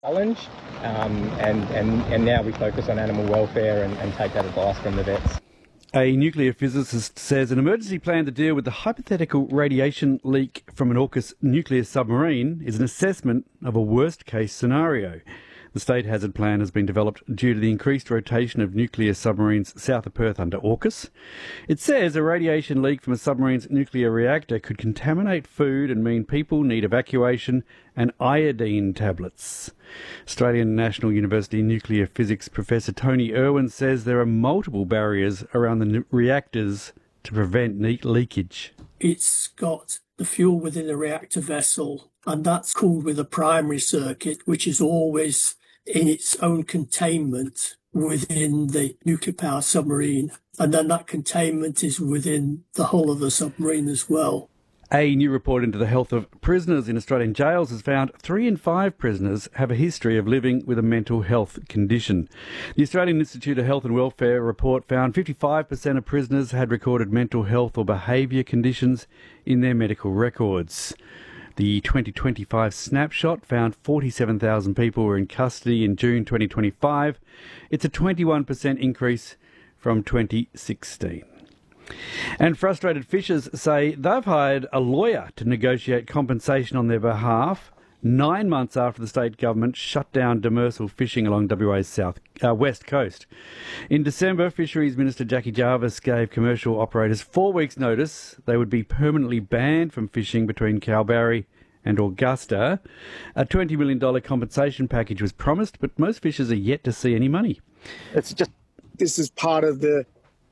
challenge, and now we focus on animal welfare and take that advice from the vets. A nuclear physicist says an emergency plan to deal with the hypothetical radiation leak from an AUKUS nuclear submarine is an assessment of a worst-case scenario. The state hazard plan has been developed due to the increased rotation of nuclear submarines south of Perth under AUKUS. It says a radiation leak from a submarine's nuclear reactor could contaminate food and mean people need evacuation and iodine tablets. Australian National University nuclear physics professor Tony Irwin says there are multiple barriers around the reactors to prevent leakage. It's got the fuel within the reactor vessel, and that's cooled with a primary circuit, which is always in its own containment within the nuclear power submarine. And then that containment is within the hull of the submarine as well. A new report into the health of prisoners in Australian jails has found 3 in 5 prisoners have a history of living with a mental health condition. The Australian Institute of Health and Welfare report found 55% of prisoners had recorded mental health or behaviour conditions in their medical records. The 2025 snapshot found 47,000 people were in custody in June 2025. It's a 21% increase from 2016. And frustrated fishers say they've hired a lawyer to negotiate compensation on their behalf 9 months after the state government shut down demersal fishing along WA's west coast. In December, Fisheries Minister Jackie Jarvis gave commercial operators 4 weeks' notice they would be permanently banned from fishing between Kalbarri and Augusta. A $20 million compensation package was promised, but most fishers are yet to see any money. This is part of the...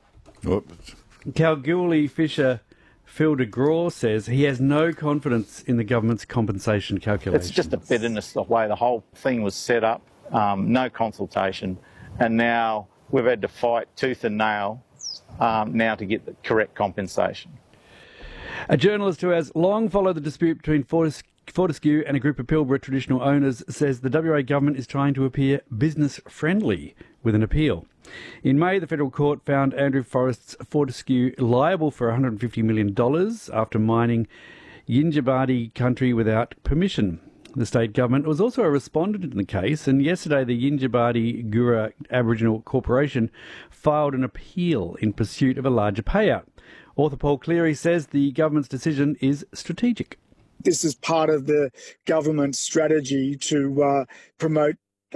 Kalgoorlie fisher Phil de Graw says he has no confidence in the government's compensation calculations. It's just a bitterness the way the whole thing was set up, no consultation, and now we've had to fight tooth and nail now to get the correct compensation. A journalist who has long followed the dispute between Fortescue and a group of Pilbara traditional owners says the WA government is trying to appear business-friendly with an appeal. In May, the federal court found Andrew Forrest's Fortescue liable for $150 million after mining Yindjibarndi country without permission. The state government was also a respondent in the case, and yesterday the Yindjibarndi Gura Aboriginal Corporation filed an appeal in pursuit of a larger payout. Author Paul Cleary says the government's decision is strategic. This is part of the government's strategy to promote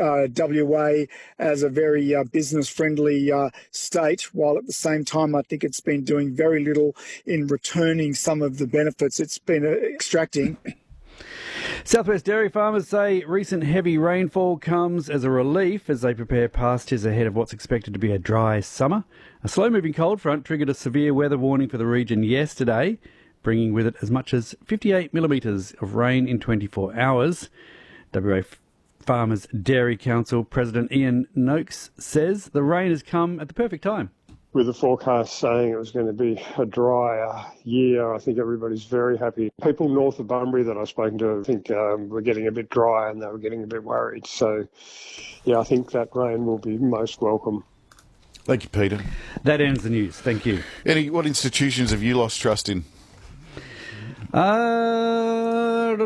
WA as a very business-friendly state, while at the same time I think it's been doing very little in returning some of the benefits it's been extracting. Southwest dairy farmers say recent heavy rainfall comes as a relief as they prepare pastures ahead of what's expected to be a dry summer. A slow-moving cold front triggered a severe weather warning for the region yesterday, bringing with it as much as 58 millimetres of rain in 24 hours. WA Farmers Dairy Council President Ian Noakes says the rain has come at the perfect time. With the forecast saying it was going to be a drier year, I think everybody's very happy. People north of Bunbury that I've spoken to, I think were getting a bit dry and they were getting a bit worried. So, yeah, I think that rain will be most welcome. Thank you, Peter. That ends the news. Thank you. Eddie, what institutions have you lost trust in? Let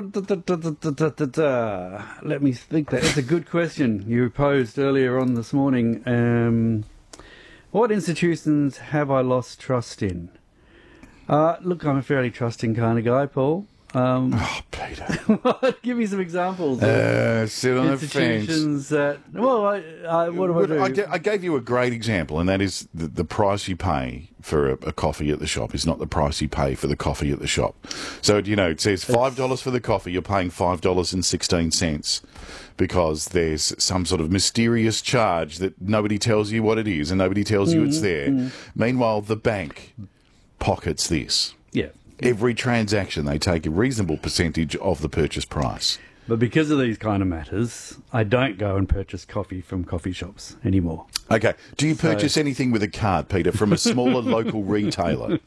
me think. That's a good question you posed earlier on this morning. What institutions have I lost trust in? Look, I'm a fairly trusting kind of guy, Paul. Peter. Give me some examples. Sit on the fence. What do I do? I gave you a great example, and that is the price you pay for a coffee at the shop is not the price you pay for the coffee at the shop. So, it says $5 for the coffee, you're paying $5.16 because there's some sort of mysterious charge that nobody tells you what it is and nobody tells you it's there. Meanwhile, the bank pockets this. Yeah. Every transaction, they take a reasonable percentage of the purchase price. But because of these kind of matters, I don't go and purchase coffee from coffee shops anymore. Okay. Do you purchase anything with a card, Peter, from a smaller local retailer?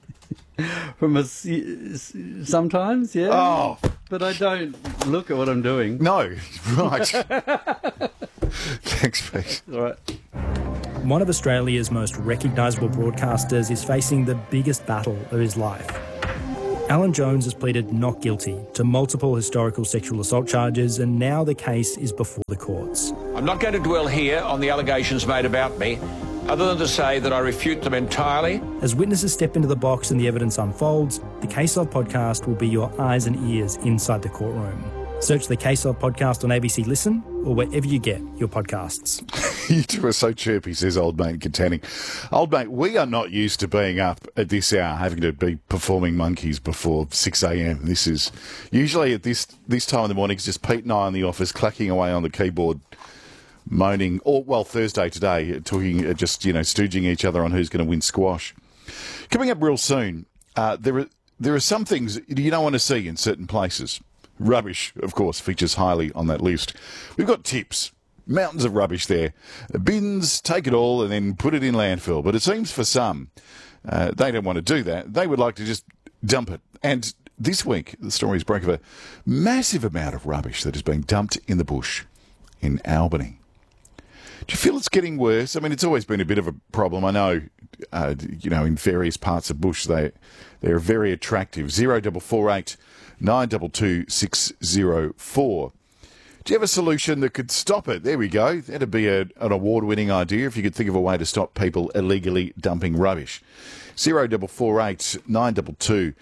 Sometimes, yeah. Oh. But I don't look at what I'm doing. No. Right. Thanks, Pete. All right. One of Australia's most recognisable broadcasters is facing the biggest battle of his life. Alan Jones has pleaded not guilty to multiple historical sexual assault charges, and now the case is before the courts. I'm not going to dwell here on the allegations made about me, other than to say that I refute them entirely. As witnesses step into the box and the evidence unfolds, the Case Of podcast will be your eyes and ears inside the courtroom. Search the Case Of podcast on ABC Listen or wherever you get your podcasts. You two are so chirpy, says Old Mate Contending. Old Mate, we are not used to being up at this hour, having to be performing monkeys before 6 a.m. This is usually at this time in the morning, it's just Pete and I in the office clacking away on the keyboard, moaning, or, well, Thursday today, talking, just, stooging each other on who's going to win squash. Coming up real soon, there are some things you don't want to see in certain places. Rubbish, of course, features highly on that list. We've got tips. Mountains of rubbish there. Bins, take it all and then put it in landfill. But it seems for some, they don't want to do that. They would like to just dump it. And this week, the stories break of a massive amount of rubbish that is being dumped in the bush in Albany. Do you feel it's getting worse? I mean, it's always been a bit of a problem. I know, in various parts of bush, they're very attractive. 0448 922 604. Do you have a solution that could stop it? There we go. That'd be an award-winning idea if you could think of a way to stop people illegally dumping rubbish. 0448 922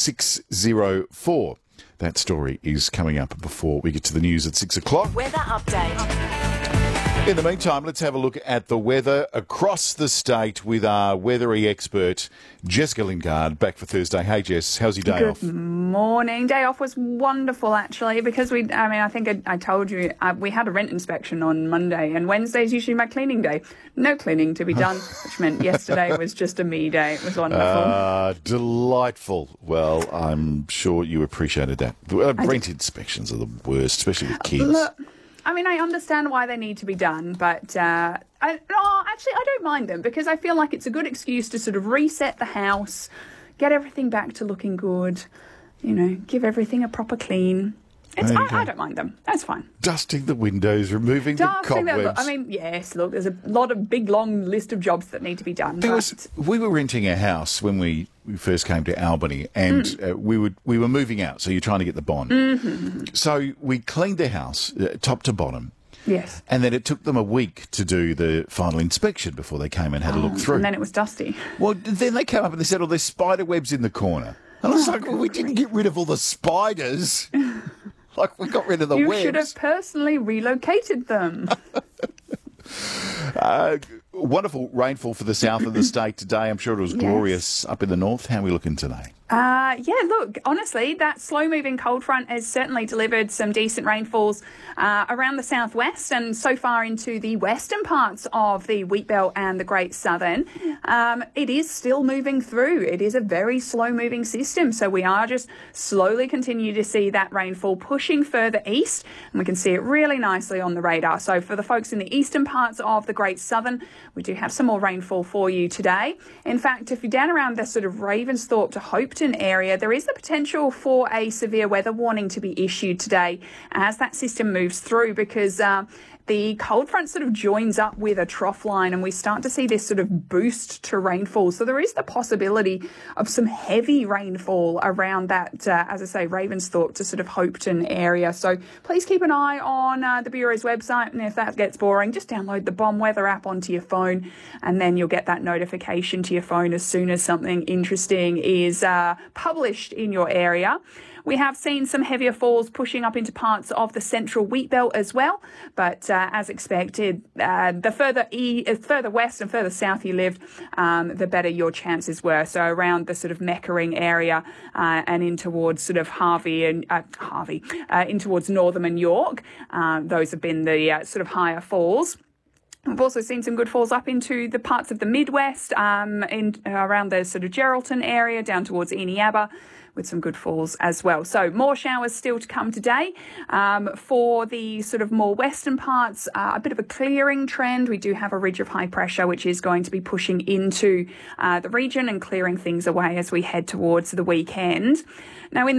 604. That story is coming up before we get to the news at 6 o'clock. Weather update. In the meantime, let's have a look at the weather across the state with our weathery expert, Jessica Lingard, back for Thursday. Hey, Jess, how's your day off? Good morning. Day off was wonderful, actually, because I think I told you we had a rent inspection on Monday, and Wednesday is usually my cleaning day. No cleaning to be done, which meant yesterday was just a me day. It was wonderful. Delightful. Well, I'm sure you appreciated that. Rent inspections are the worst, especially with kids. Look, I understand why they need to be done, but I don't mind them because I feel like it's a good excuse to sort of reset the house, get everything back to looking good, give everything a proper clean. I don't mind them. That's fine. Dusting the windows, removing the cobwebs. Yes, look, there's a lot of big, long list of jobs that need to be done. We were renting a house when we first came to Albany, and we were moving out, so you're trying to get the bond. Mm-hmm. So we cleaned the house, top to bottom. Yes. And then it took them a week to do the final inspection before they came and had a look through. And then it was dusty. Well, then they came up and they said, there's spider webs in the corner. And I was like, well, we didn't get rid of all the spiders. Like, we got rid of the webs. You should have personally relocated them. Wonderful rainfall for the south of the state today. I'm sure it was glorious up in the north. How are we looking today? Look, honestly, that slow-moving cold front has certainly delivered some decent rainfalls around the southwest and so far into the western parts of the Wheatbelt and the Great Southern. It is still moving through. It is a very slow-moving system, so we are just slowly continue to see that rainfall pushing further east, and we can see it really nicely on the radar. So for the folks in the eastern parts of the Great Southern, we do have some more rainfall for you today. In fact, if you're down around the sort of Ravensthorpe to Hopeton area, there is the potential for a severe weather warning to be issued today as that system moves through, because the cold front sort of joins up with a trough line and we start to see this sort of boost to rainfall. So there is the possibility of some heavy rainfall around that, as I say, Ravensthorpe to sort of Hopeton area. So please keep an eye on the Bureau's website, and if that gets boring, just download the Bomb Weather app onto your phone, and then you'll get that notification to your phone as soon as something interesting is published in your area. We have seen some heavier falls pushing up into parts of the central Wheatbelt as well, but as expected, the further west and further south you lived, the better your chances were. So around the sort of Meckering area and in towards sort of Harvey and in towards Northam and York, those have been the sort of higher falls. We've also seen some good falls up into the parts of the Midwest, around the sort of Geraldton area, down towards Eneabba, with some good falls as well. So more showers still to come today. For the sort of more western parts, a bit of a clearing trend. We do have a ridge of high pressure, which is going to be pushing into the region and clearing things away as we head towards the weekend. Now, in